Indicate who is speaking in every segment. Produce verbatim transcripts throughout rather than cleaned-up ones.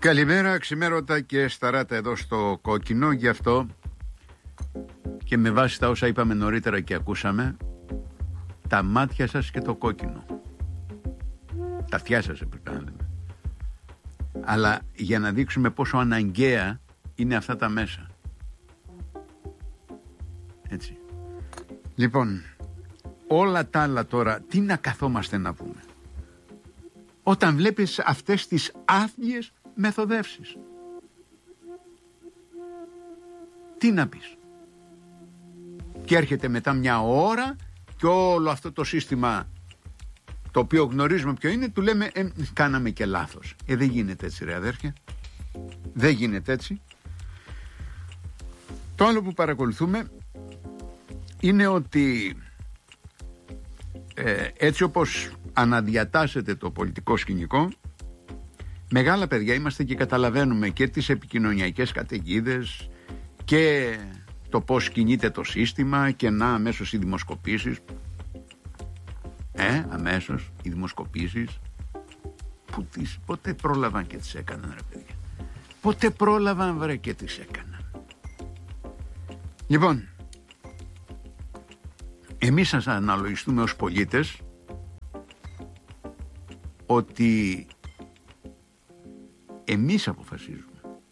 Speaker 1: Καλημέρα, ξημέρωτα και σταράτα εδώ στο Κόκκινο. Γι' αυτό και με βάση τα όσα είπαμε νωρίτερα και ακούσαμε, τα μάτια σας και το κόκκινο. Τα αυτιά σας έπρεπε να λέμε. Αλλά για να δείξουμε πόσο αναγκαία είναι αυτά τα μέσα. Έτσι. Λοιπόν, όλα τα άλλα τώρα, τι να καθόμαστε να πούμε. Όταν βλέπεις αυτές τις άθλιες μεθοδεύσεις. Τι να πεις. Και έρχεται μετά μια ώρα και όλο αυτό το σύστημα, το οποίο γνωρίζουμε ποιο είναι, του λέμε ε, κάναμε και λάθος. Ε, δεν γίνεται έτσι ρε αδέρφια. Δεν γίνεται έτσι. Το άλλο που παρακολουθούμε είναι ότι ε, έτσι όπως αναδιατάσσεται το πολιτικό σκηνικό, μεγάλα παιδιά είμαστε και καταλαβαίνουμε και τις επικοινωνιακές καταιγίδες και το πώς κινείται το σύστημα και να αμέσως οι δημοσκοπήσεις. Ε, αμέσως οι δημοσκοπήσεις που τις, ποτέ πρόλαβαν και τις έκαναν ρε παιδιά. Ποτέ πρόλαβαν βρε και τις έκαναν. Λοιπόν, εμείς σας αναλογιστούμε ως πολίτες ότι εμείς αποφασίζουμε.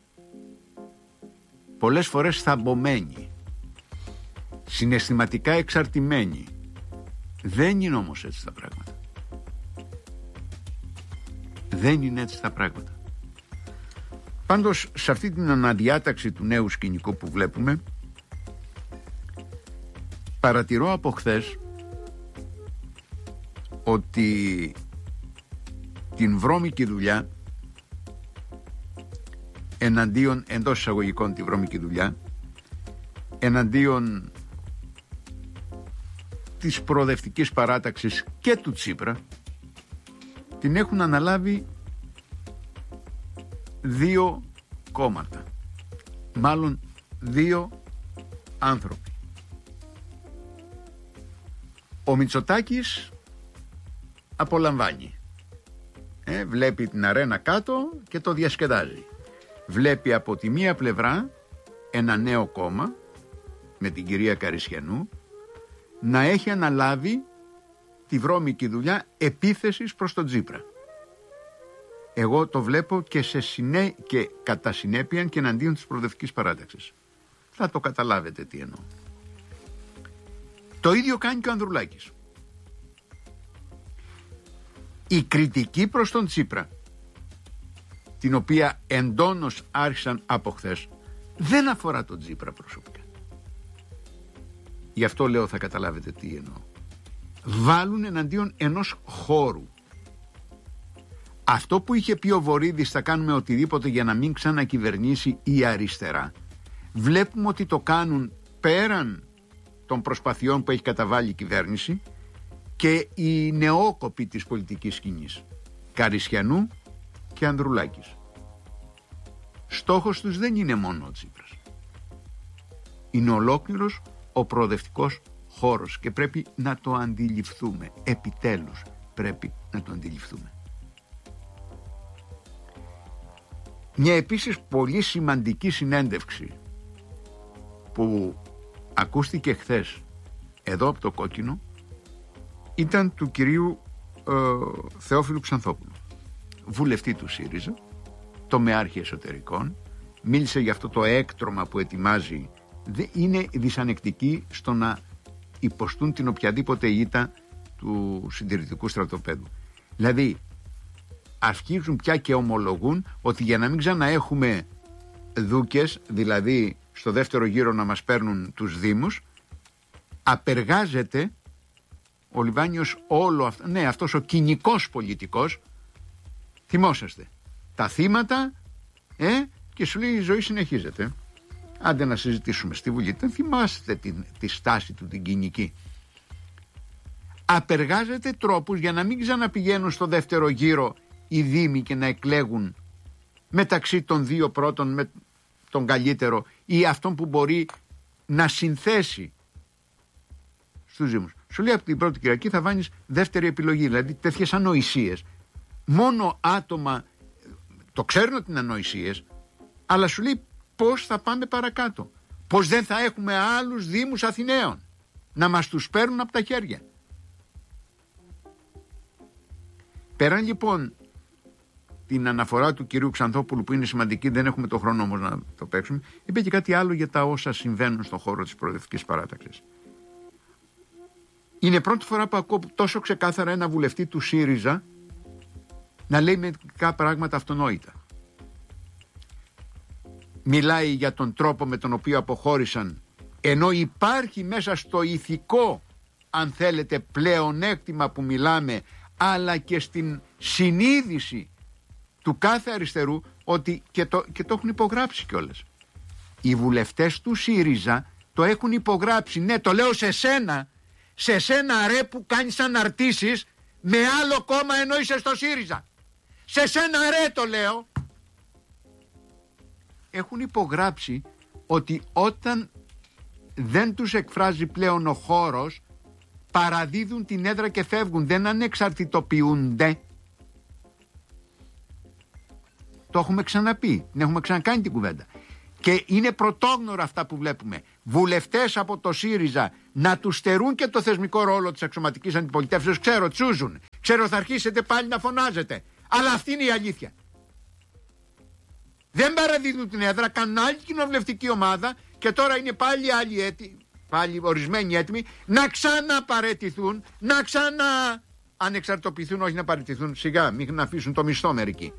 Speaker 1: Πολλές φορές θαμπομένοι, συναισθηματικά εξαρτημένοι. Δεν είναι όμως έτσι τα πράγματα. Δεν είναι έτσι τα πράγματα. Πάντως σε αυτή την αναδιάταξη του νέου σκηνικού που βλέπουμε, παρατηρώ από χθες ότι την βρώμικη δουλειά εναντίον, εντός εισαγωγικών τη βρώμικη δουλειά, εναντίον της προοδευτικής παράταξης και του Τσίπρα, την έχουν αναλάβει δύο κόμματα, μάλλον δύο άνθρωποι. Ο Μητσοτάκης απολαμβάνει, ε, βλέπει την αρένα κάτω και το διασκεδάζει. Βλέπει από τη μία πλευρά ένα νέο κόμμα με την κυρία Καρισιανού να έχει αναλάβει τη βρώμικη δουλειά επίθεσης προς τον Τσίπρα. Εγώ το βλέπω και, σε συνέ... και κατά συνέπεια και εναντίον της προοδευτικής παράταξης. Θα το καταλάβετε τι εννοώ. Το ίδιο κάνει και ο Ανδρουλάκης. Η κριτική προς τον Τσίπρα, την οποία εντόνως άρχισαν από χθες, δεν αφορά τον Τσίπρα προσωπικά. Γι' αυτό λέω θα καταλάβετε τι εννοώ. Βάλουν εναντίον ενός χώρου. Αυτό που είχε πει ο Βορίδης, θα κάνουμε οτιδήποτε για να μην ξανακυβερνήσει η αριστερά, βλέπουμε ότι το κάνουν πέραν των προσπαθειών που έχει καταβάλει η κυβέρνηση και οι νεόκοποι της πολιτικής σκηνής, Καρισιανού και Ανδρουλάκης. Στόχος τους δεν είναι μόνο ο Τσίπρας. Είναι ολόκληρος ο προοδευτικός χώρος και πρέπει να το αντιληφθούμε. Επιτέλους πρέπει να το αντιληφθούμε. Μια επίσης πολύ σημαντική συνέντευξη που ακούστηκε χθες εδώ από το Κόκκινο ήταν του κυρίου ε, Θεόφιλου Ξανθόπουλου, βουλευτή του ΣΥΡΙΖΑ, τομεάρχη εσωτερικών. Μίλησε για αυτό το έκτρωμα που ετοιμάζει. Είναι δυσανεκτική στο να υποστούν την οποιαδήποτε ήττα του συντηρητικού στρατοπέδου. Δηλαδή αρχίζουν πια και ομολογούν ότι για να μην ξαναέχουμε δούκες, δηλαδή στο δεύτερο γύρο να μας παίρνουν τους δήμους, απεργάζεται ο Λιβάνιος όλο αυτό, ναι, αυτός ο κοινικός πολιτικός. Θυμόσαστε τα θύματα, ε, και σου λέει η ζωή συνεχίζεται. Άντε να συζητήσουμε στη Βουλή. Δεν θυμάστε τη, τη στάση του την κοινική. Απεργάζεται τρόπους για να μην ξαναπηγαίνουν στο δεύτερο γύρο οι δήμοι και να εκλέγουν μεταξύ των δύο πρώτων με τον καλύτερο ή αυτόν που μπορεί να συνθέσει στους δήμους. Σου λέει από την πρώτη Κυριακή θα βάνεις δεύτερη επιλογή, δηλαδή τέτοιες ανοησίες. Μόνο άτομα Το ξέρουν ότι είναι ανοησίες, αλλά σου λέει πώς θα πάμε παρακάτω. Πώς δεν θα έχουμε άλλους δήμους Αθηναίων να μας τους παίρνουν από τα χέρια. Πέραν λοιπόν την αναφορά του κυρίου Ξανθόπουλου, που είναι σημαντική, δεν έχουμε το χρόνο όμως να το παίξουμε, είπε και κάτι άλλο για τα όσα συμβαίνουν στον χώρο της προοδευτικής παράταξης. Είναι πρώτη φορά που ακούω τόσο ξεκάθαρα ένα βουλευτή του ΣΥΡΙΖΑ να λέει μερικά πράγματα αυτονόητα. Μιλάει για τον τρόπο με τον οποίο αποχώρησαν, ενώ υπάρχει μέσα στο ηθικό, αν θέλετε, πλεονέκτημα που μιλάμε, αλλά και στην συνείδηση του κάθε αριστερού, ότι και το, και το έχουν υπογράψει κιόλας. Οι βουλευτές του ΣΥΡΙΖΑ το έχουν υπογράψει. Ναι, το λέω σε σένα, σε σένα ρε που κάνεις αναρτήσεις με άλλο κόμμα ενώ είσαι στο ΣΥΡΙΖΑ. Σε σένα ρε το λέω. Έχουν υπογράψει ότι όταν δεν τους εκφράζει πλέον ο χώρος, παραδίδουν την έδρα και φεύγουν, δεν ανεξαρτητοποιούνται. Το έχουμε ξαναπεί, την έχουμε ξανακάνει την κουβέντα. Και είναι πρωτόγνωρα αυτά που βλέπουμε. Βουλευτές από το ΣΥΡΙΖΑ να τους στερούν και το θεσμικό ρόλο της αξιωματικής αντιπολιτεύσεως. Ξέρω, τσούζουν. Ξέρω, θα αρχίσετε πάλι να φωνάζετε. Αλλά αυτή είναι η αλήθεια. Δεν παραδίδουν την έδρα, κάνουν άλλη κοινοβουλευτική ομάδα και τώρα είναι πάλι άλλοι έτοιμοι, πάλι ορισμένοι έτοιμοι να ξαναπαραιτηθούν, να ξανα ανεξαρτητοποιηθούν, όχι να παραιτηθούν, σιγά, μην αφήσουν το μισθό μερικοί.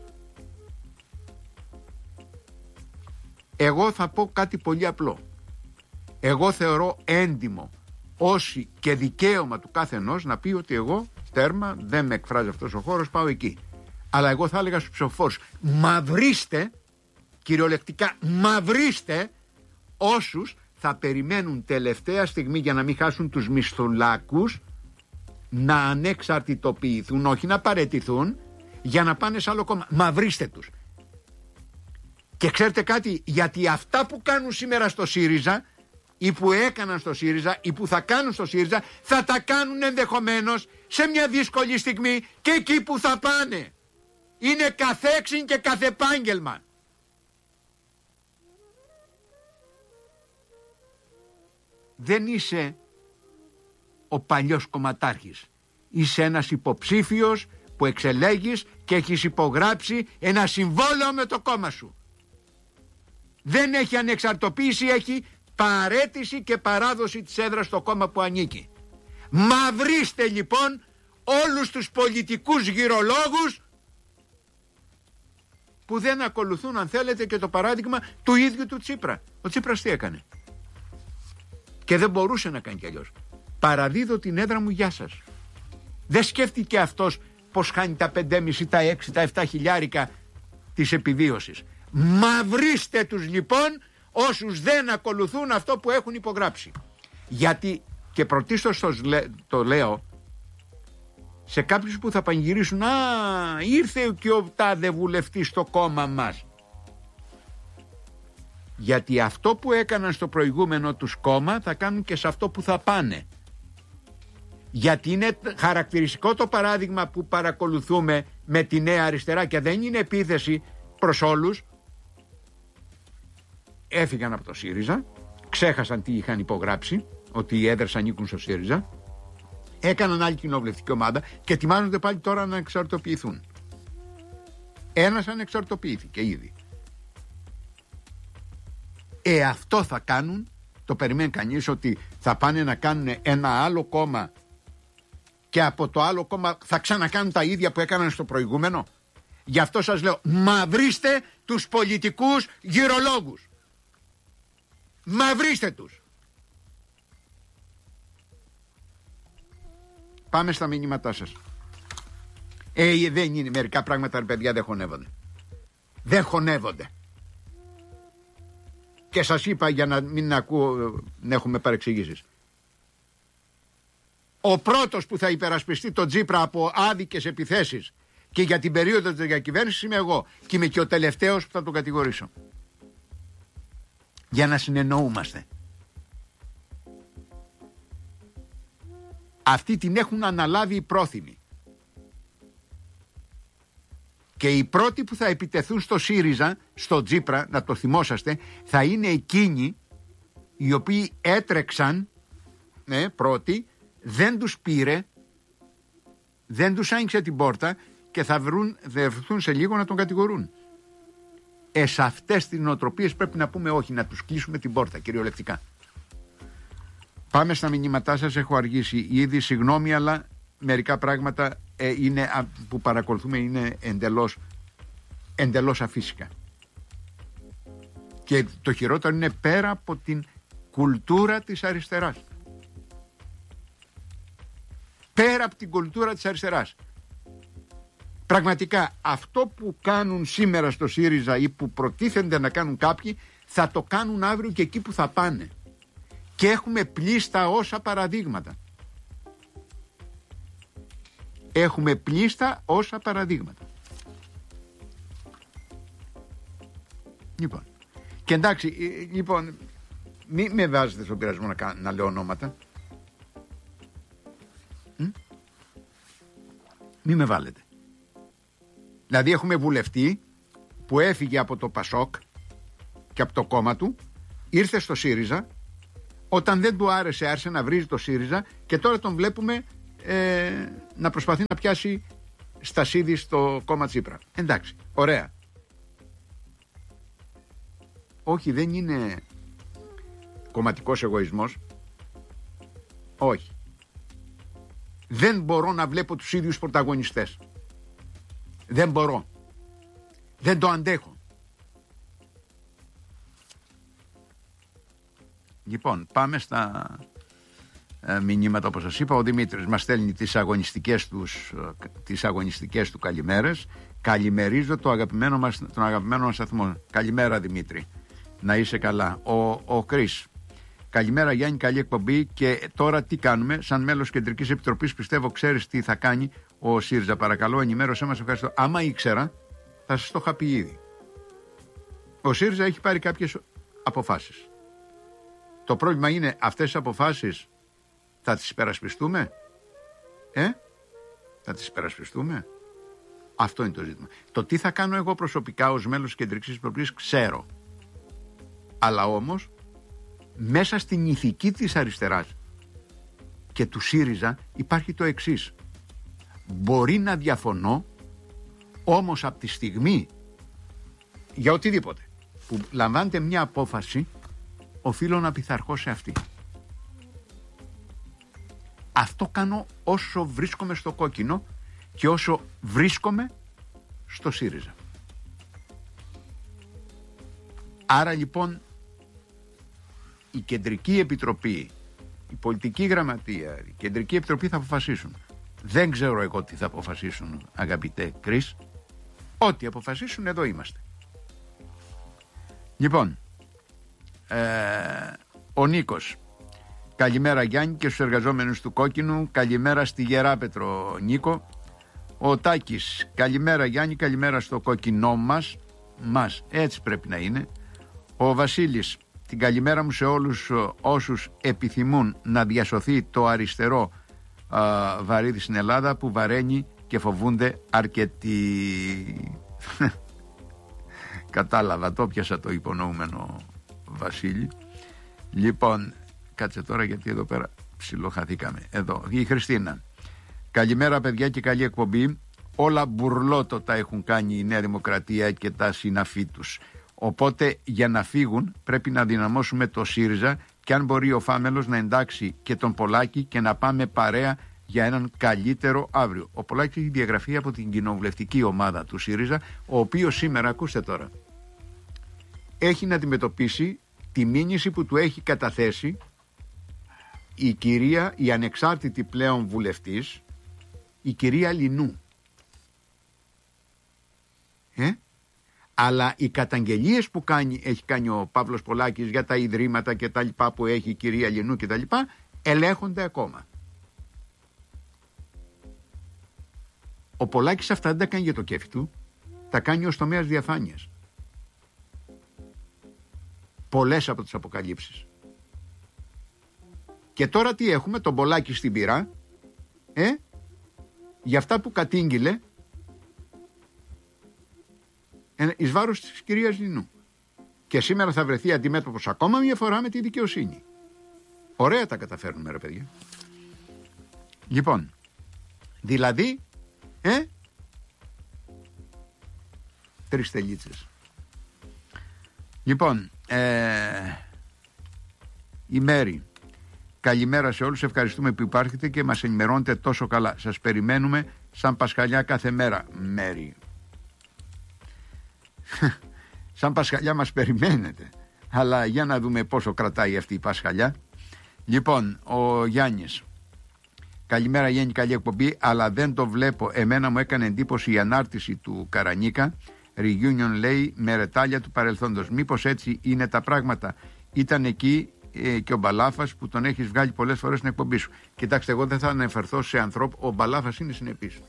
Speaker 1: Εγώ θα πω κάτι πολύ απλό. Εγώ θεωρώ έντιμο όσοι και δικαίωμα του κάθε ενός να πει ότι εγώ τέρμα, δεν με εκφράζει αυτός ο χώρος, πάω εκεί. Αλλά εγώ θα έλεγα στους ψηφοφόρους, μαυρίστε, κυριολεκτικά μαυρίστε όσους θα περιμένουν τελευταία στιγμή για να μην χάσουν τους μισθολάκους να ανεξαρτητοποιηθούν, όχι να παραιτηθούν, για να πάνε σε άλλο κόμμα. Μαυρίστε τους. Και ξέρετε κάτι, γιατί αυτά που κάνουν σήμερα στο ΣΥΡΙΖΑ ή που έκαναν στο ΣΥΡΙΖΑ ή που θα κάνουν στο ΣΥΡΙΖΑ θα τα κάνουν ενδεχομένως σε μια δύσκολη στιγμή και εκεί που θα πάνε. Είναι καθέξιν και καθεπάγγελμα. Δεν είσαι ο παλιός κομματάρχης. Είσαι ένας υποψήφιος που εξελέγεις και έχεις υπογράψει ένα συμβόλαιο με το κόμμα σου. Δεν έχει ανεξαρτοποίηση, έχει παρέτηση και παράδοση της έδρας στο κόμμα που ανήκει. Μαυρίστε λοιπόν όλους τους πολιτικούς γυρολόγους που δεν ακολουθούν, αν θέλετε, και το παράδειγμα του ίδιου του Τσίπρα. Ο Τσίπρας τι έκανε? Και δεν μπορούσε να κάνει κι αλλιώς. Παραδίδω την έδρα μου, γεια σας. Δεν σκέφτηκε αυτός πως χάνει τα πεντέμισι, τα έξι, τα επτά χιλιάρικα της επιβίωσης. Μαυρίστε τους λοιπόν όσους δεν ακολουθούν αυτό που έχουν υπογράψει. Γιατί, και πρωτίστως το, το λέω σε κάποιους που θα πανηγυρίσουν, α, ήρθε και ο τάδε βουλευτής στο κόμμα μας. Γιατί αυτό που έκαναν στο προηγούμενο τους κόμμα θα κάνουν και σε αυτό που θα πάνε. Γιατί είναι χαρακτηριστικό το παράδειγμα που παρακολουθούμε με τη Νέα Αριστερά και δεν είναι επίθεση προς όλους. Έφυγαν από το ΣΥΡΙΖΑ, ξέχασαν τι είχαν υπογράψει, ότι οι έδρες ανήκουν στο ΣΥΡΙΖΑ, έκαναν άλλη κοινοβουλευτική ομάδα και ετοιμάζονται πάλι τώρα να εξαρτοποιηθούν. Ένας ανεξαρτοποιήθηκε ήδη. Ε, αυτό θα κάνουν, το περιμένει κανείς, ότι θα πάνε να κάνουν ένα άλλο κόμμα και από το άλλο κόμμα θα ξανακάνουν τα ίδια που έκαναν στο προηγούμενο. Γι' αυτό σας λέω, μαυρίστε τους πολιτικούς γυρολόγους. Μαυρίστε τους. Πάμε στα μηνύματά σας. Ε, δεν είναι μερικά πράγματα, ρε παιδιά, δεν χωνεύονται. Δεν χωνεύονται. Και σας είπα, για να μην ακούω, να έχουμε παρεξηγήσεις. Ο πρώτος που θα υπερασπιστεί τον Τσίπρα από άδικες επιθέσεις και για την περίοδο της διακυβέρνησης είμαι εγώ. Και είμαι και ο τελευταίος που θα τον κατηγορήσω. Για να συνεννοούμαστε. Αυτοί την έχουν αναλάβει οι πρόθυμοι. Και οι πρώτοι που θα επιτεθούν στο ΣΥΡΙΖΑ, στο Τσίπρα, να το θυμόσαστε, θα είναι εκείνοι οι οποίοι έτρεξαν, ναι, πρώτοι, δεν τους πήρε, δεν τους άνοιξε την πόρτα και θα βρουν, βρεθούν σε λίγο να τον κατηγορούν. Ε, σε αυτές τις νοοτροπίες πρέπει να πούμε όχι, να τους κλείσουμε την πόρτα, κυριολεκτικά. Πάμε στα μηνύματά σας, έχω αργήσει ήδη, συγγνώμη, αλλά μερικά πράγματα ε, είναι, που παρακολουθούμε είναι εντελώς, εντελώς αφύσικα. Και το χειρότερο είναι πέρα από την κουλτούρα της αριστεράς. Πέρα από την κουλτούρα της αριστεράς. Πραγματικά αυτό που κάνουν σήμερα στο ΣΥΡΙΖΑ ή που προτίθενται να κάνουν κάποιοι, θα το κάνουν αύριο και εκεί που θα πάνε. Και έχουμε πλήστα όσα παραδείγματα. Έχουμε πλήστα όσα παραδείγματα. Λοιπόν, και εντάξει, λοιπόν, μην με βάζετε στον πειρασμό να, να λέω ονόματα. Μ? Μην με βάλετε. Δηλαδή έχουμε βουλευτή που έφυγε από το Πασόκ και από το κόμμα του, ήρθε στο ΣΥΡΙΖΑ, όταν δεν του άρεσε άρχισε να βρίζει το ΣΥΡΙΖΑ και τώρα τον βλέπουμε ε, να προσπαθεί να πιάσει στασίδι στο κόμμα Τσίπρα. Εντάξει, ωραία. Όχι, δεν είναι κομματικός εγωισμός. Όχι. Δεν μπορώ να βλέπω τους ίδιους πρωταγωνιστές. Δεν μπορώ. Δεν το αντέχω. Λοιπόν, πάμε στα ε, μηνύματα, όπως σας είπα. Ο Δημήτρης μας στέλνει τις αγωνιστικές, τους, τις αγωνιστικές του καλημέρες. Καλημερίζω το αγαπημένο μας, τον αγαπημένο μας σταθμό. Καλημέρα, Δημήτρη. Να είσαι καλά. Ο, ο Κρίς. Καλημέρα, Γιάννη, καλή εκπομπή. Και τώρα τι κάνουμε? Σαν μέλος Κεντρικής Επιτροπής, πιστεύω ξέρεις τι θα κάνει ο ΣΥΡΙΖΑ. Παρακαλώ, ενημέρωσέ μας. Ευχαριστώ. Άμα ήξερα, θα σας το είχα πει ήδη. Ο ΣΥΡΙΖΑ έχει πάρει κάποιες αποφάσεις. Το πρόβλημα είναι, αυτές τις αποφάσεις θα τις υπερασπιστούμε? Ε? Θα τις υπερασπιστούμε? Αυτό είναι το ζήτημα. Το τι θα κάνω εγώ προσωπικά ως μέλος της Κεντρικής Επιτροπής ξέρω. Αλλά όμως, μέσα στην ηθική της αριστεράς και του ΣΥΡΙΖΑ υπάρχει το εξής. Μπορεί να διαφωνώ, όμως από τη στιγμή, για οτιδήποτε, που λαμβάνεται μια απόφαση, οφείλω να πειθαρχώ σε αυτή. Αυτό κάνω όσο βρίσκομαι στο κόκκινο και όσο βρίσκομαι στο ΣΥΡΙΖΑ. Άρα λοιπόν η Κεντρική Επιτροπή, η Πολιτική Γραμματεία, η Κεντρική Επιτροπή θα αποφασίσουν. Δεν ξέρω εγώ τι θα αποφασίσουν, αγαπητέ Κρίς. Ό,τι αποφασίσουν, εδώ είμαστε. Λοιπόν, ε, ο Νίκος. Καλημέρα, Γιάννη, και στους εργαζόμενους του Κόκκινου. Καλημέρα στη Γεράπετρο, Νίκο. Ο Τάκης. Καλημέρα, Γιάννη, καλημέρα στο κόκκινό μας. Μας, έτσι πρέπει να είναι. Ο Βασίλης. Την καλημέρα μου σε όλους όσους επιθυμούν να διασωθεί το αριστερό α, βαρύδι στην Ελλάδα, που βαραίνει και φοβούνται αρκετοί. Κατάλαβα, το πιάσα το υπονοούμενο, Βασίλη. Λοιπόν, κάτσε τώρα γιατί εδώ πέρα ψιλοχαθήκαμε. Εδώ, η Χριστίνα. Καλημέρα, παιδιά, και καλή εκπομπή. Όλα μπουρλότο τα έχουν κάνει η Νέα Δημοκρατία και τα συναφή τους. Οπότε για να φύγουν πρέπει να δυναμώσουμε το ΣΥΡΙΖΑ, και αν μπορεί ο Φάμελος να εντάξει και τον Πολάκη και να πάμε παρέα για έναν καλύτερο αύριο. Ο Πολάκης έχει διαγραφεί από την κοινοβουλευτική ομάδα του ΣΥΡΙΖΑ, ο οποίος σήμερα, ακούστε τώρα, έχει να αντιμετωπίσει τη μήνυση που του έχει καταθέσει η κυρία, η ανεξάρτητη πλέον βουλευτής, η κυρία Λινού. Ε? Αλλά οι καταγγελίες που κάνει, έχει κάνει ο Παύλος Πολάκης για τα ιδρύματα και τα λοιπά που έχει η κυρία Λινού και τα λοιπά, ελέγχονται ακόμα. Ο Πολάκης αυτά δεν τα κάνει για το κέφι του, τα κάνει ως τομέας διαφάνειας. Πολλές από τις αποκαλύψεις. Και τώρα τι έχουμε? Τον Πολάκη στην πυρά, ε, για αυτά που κατήγγειλε εις βάρος της κυρίας Λινού. Και σήμερα θα βρεθεί αντιμέτωπος ακόμα μια φορά με τη δικαιοσύνη. Ωραία τα καταφέρνουμε, ρε παιδιά. Λοιπόν, δηλαδή, ε, τρεις τελίτσες. Λοιπόν, ε, η Μέρη. Καλημέρα σε όλους, ευχαριστούμε που υπάρχετε και μας ενημερώνετε τόσο καλά. Σας περιμένουμε σαν Πασχαλιά κάθε μέρα, Μέρη. Σαν Πασχαλιά μας περιμένετε, αλλά για να δούμε πόσο κρατάει αυτή η Πασχαλιά. Λοιπόν, ο Γιάννης. Καλημέρα Γιάννη, καλή εκπομπή, αλλά δεν το βλέπω. Εμένα μου έκανε εντύπωση η ανάρτηση του Καρανίκα. Reunion λέει με ρετάλια του παρελθόντος. Μήπως έτσι είναι τα πράγματα? Ήταν εκεί ε, και ο Μπαλάφας που τον έχεις βγάλει πολλές φορές στην εκπομπή σου. Κοιτάξτε, εγώ δεν θα αναφερθώ σε ανθρώπου. Ο Μπαλάφας είναι συνεπής.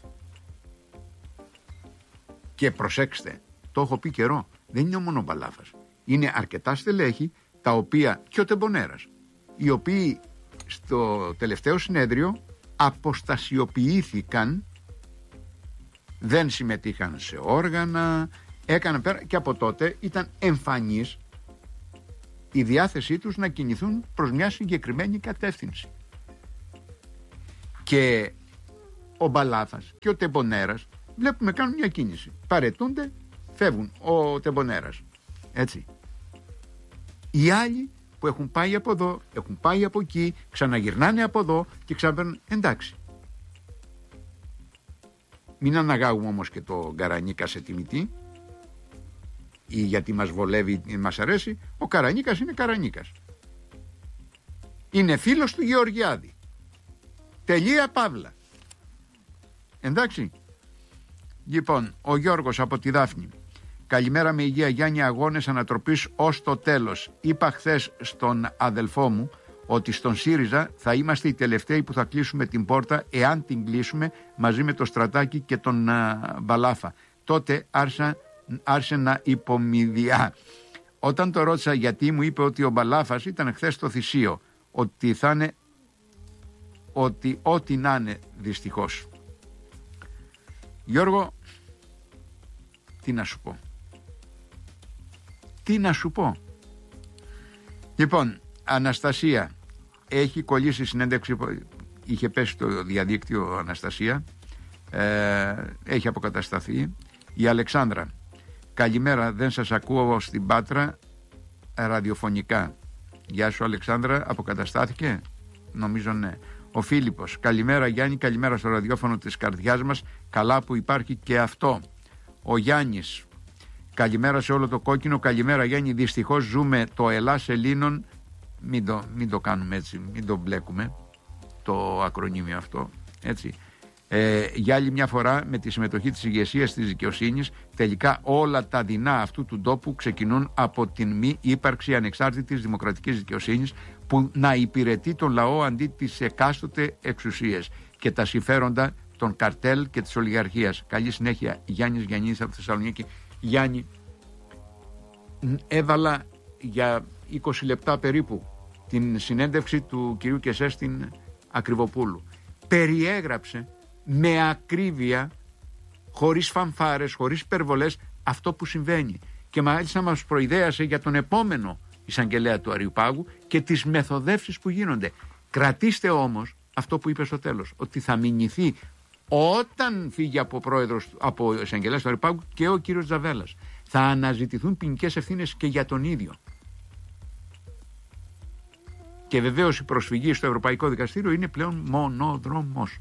Speaker 1: Και προσέξτε, το έχω πει καιρό. Δεν είναι μόνο ο Μπαλάφας. Είναι αρκετά στελέχη, τα οποία, και ο Τεμπονέρας, οι οποίοι στο τελευταίο συνέδριο αποστασιοποιήθηκαν, δεν συμμετείχαν σε όργανα, έκαναν πέρα, και από τότε ήταν εμφανής η διάθεσή τους να κινηθούν προς μια συγκεκριμένη κατεύθυνση. Και ο Μπαλάφας και ο Τεμπονέρας βλέπουμε κάνουν μια κίνηση. Παρετούνται, φεύγουν. Ο Τεμπονέρας. Έτσι. Οι άλλοι που έχουν πάει από εδώ, έχουν πάει από εκεί, ξαναγυρνάνε από εδώ και ξαναπαίρνουν. Εντάξει. Μην αναγάγουμε όμως και το Καρανίκα σε τιμητή, ή γιατί μας βολεύει ή μας αρέσει. Ο Καρανίκας είναι Καρανίκας. Είναι φίλος του Γεωργιάδη. Τελεία παύλα. Εντάξει. Λοιπόν, ο Γιώργος από τη Δάφνη. Καλημέρα με υγεία Γιάννη, αγώνες ανατροπής ως το τέλος. Είπα χθες στον αδελφό μου ότι στον ΣΥΡΙΖΑ θα είμαστε οι τελευταίοι που θα κλείσουμε την πόρτα, εάν την κλείσουμε μαζί με το Στρατάκι και τον α, Μπαλάφα. Τότε άρχισα, άρχισε να υπομειδιά. Όταν το ρώτησα γιατί, μου είπε ότι ο Μπαλάφας ήταν χθες στο Θησίο, ότι θα είναι, ότι ό,τι να είναι δυστυχώς. Γιώργο, τι να σου πω. Τι να σου πω. Λοιπόν, Αναστασία, έχει κολλήσει συνέντευξη, είχε πέσει στο διαδίκτυο Αναστασία, ε, έχει αποκατασταθεί. Η Αλεξάνδρα, καλημέρα, δεν σας ακούω στην Πάτρα ραδιοφωνικά. Γεια σου Αλεξάνδρα, αποκαταστάθηκε? Νομίζω ναι. Ο Φίλιππος, καλημέρα Γιάννη, καλημέρα στο ραδιόφωνο της καρδιάς μας, καλά που υπάρχει και αυτό. Ο Γιάννης, καλημέρα σε όλο το κόκκινο, καλημέρα Γιάννη, δυστυχώς ζούμε το Ελλάς Ελλήνων, μην το, μην το κάνουμε έτσι, μην το μπλέκουμε το ακρονίμιο αυτό, έτσι. Ε, για άλλη μια φορά με τη συμμετοχή της ηγεσίας της δικαιοσύνης, τελικά όλα τα δεινά αυτού του τόπου ξεκινούν από την μη ύπαρξη ανεξάρτητης δημοκρατικής δικαιοσύνης που να υπηρετεί τον λαό αντί τις εκάστοτε εξουσίες και τα συμφέροντα των καρτέλ και της ολιγαρχίας. Καλή συνέχεια. Γιάννης Γιαννίδης από Θεσσαλονίκη. Γιάννη, έβαλα για είκοσι λεπτά περίπου την συνέντευξη του κυρίου Κεσέ στην Ακριβοπούλου. Περιέγραψε με ακρίβεια, χωρίς φανφάρες, χωρίς υπερβολές, αυτό που συμβαίνει. Και μάλιστα μας προειδέασε για τον επόμενο εισαγγελέα του Αριουπάγου και τις μεθοδεύσεις που γίνονται. Κρατήστε όμως αυτό που είπε στο τέλος, ότι θα μηνυθεί όταν φύγει από πρόεδρος, από εισαγγελέας του Αριουπάγου και ο κύριος Τζαβέλας. Θα αναζητηθούν ποινικές ευθύνες και για τον ίδιο. Και βεβαίως η προσφυγή στο Ευρωπαϊκό Δικαστήριο είναι πλέον μονοδρόμος.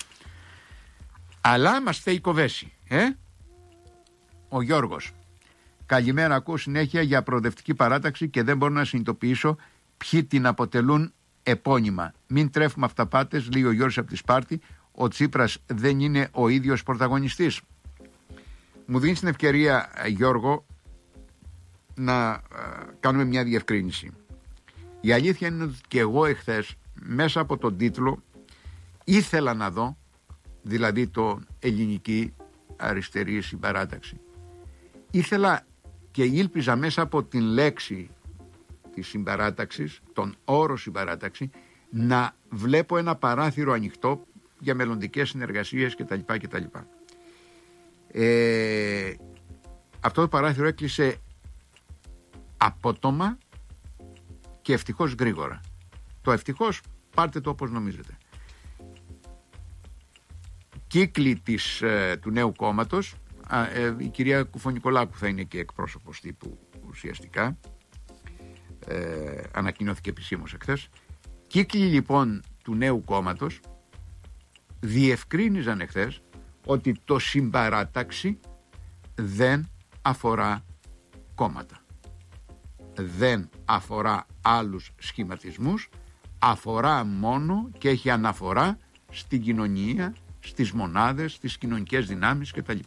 Speaker 1: Αλλά μας θέει κοβέση, ε? Ο Γιώργος, καλημέρα, ακούω συνέχεια για προοδευτική παράταξη και δεν μπορώ να συνειδητοποιήσω ποιοι την αποτελούν επώνυμα. Μην τρέφουμε αυταπάτες, λέει ο Γιώργος από τη Σπάρτη. Ο Τσίπρας δεν είναι ο ίδιος πρωταγωνιστής. Μου δίνει την ευκαιρία, Γιώργο, να ε, κάνουμε μια διευκρίνηση. Η αλήθεια είναι ότι και εγώ εχθές μέσα από τον τίτλο ήθελα να δω, δηλαδή το ελληνική αριστερή συμπαράταξη, ήθελα και ήλπιζα μέσα από την λέξη της συμπαράταξης, τον όρο συμπαράταξη, να βλέπω ένα παράθυρο ανοιχτό για μελλοντικές συνεργασίες κτλ. κτλ. Ε, αυτό το παράθυρο έκλεισε απότομα και ευτυχώς γρήγορα. Το ευτυχώς πάρτε το όπως νομίζετε. Κύκλοι της, ε, του νέου κόμματος, α, ε, η κυρία Κουφονικολάκου θα είναι και εκπρόσωπος τύπου ουσιαστικά, ε, ανακοινώθηκε επισήμως εχθές. Κύκλοι λοιπόν του νέου κόμματος διευκρίνιζαν εχθές ότι το συμπαράταξη δεν αφορά κόμματα, δεν αφορά άλλους σχηματισμούς, αφορά μόνο και έχει αναφορά στην κοινωνία, στις μονάδες, στις κοινωνικές δυνάμεις κτλ.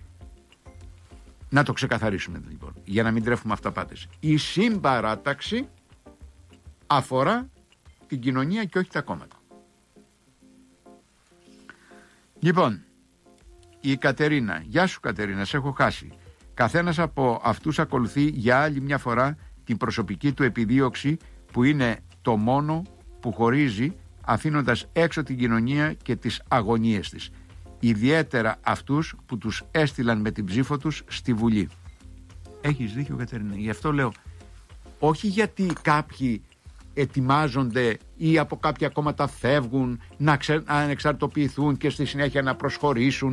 Speaker 1: Να το ξεκαθαρίσουμε λοιπόν, για να μην τρέφουμε αυταπάτες. Η συμπαράταξη αφορά την κοινωνία και όχι τα κόμματα. Λοιπόν, η Κατερίνα, γεια σου Κατερίνα, σε έχω χάσει. Καθένας από αυτούς ακολουθεί για άλλη μια φορά την προσωπική του επιδίωξη που είναι το μόνο που χωρίζει, αφήνοντας έξω την κοινωνία και τις αγωνίες της. Ιδιαίτερα αυτούς που τους έστειλαν με την ψήφο τους στη Βουλή. Έχεις δίκιο Κατερίνα, γι' αυτό λέω, όχι γιατί κάποιοι ετοιμάζονται ή από κάποια κόμματα φεύγουν να, ξε... να ανεξαρτητοποιηθούν και στη συνέχεια να προσχωρήσουν